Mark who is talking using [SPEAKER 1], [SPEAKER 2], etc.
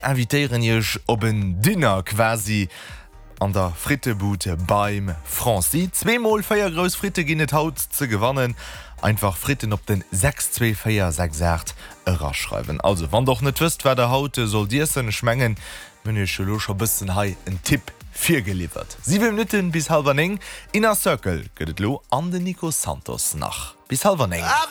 [SPEAKER 1] invitieren jech op een Dinner quasi an der Frittebute beim Franci. 2-mal 4 Gros Fritte gin net haut ze gewannen. Einfach Fritten op den 62468 raschreiben. Also wann doch net wisst, wer der Haute soll dir schmengen, Münchcher bisssen hai en Tipp 4 geliefert. 7 Minuten bis 9:30 Inner Circle gëtt lo an den Nico Santos nach. Bis 9:30.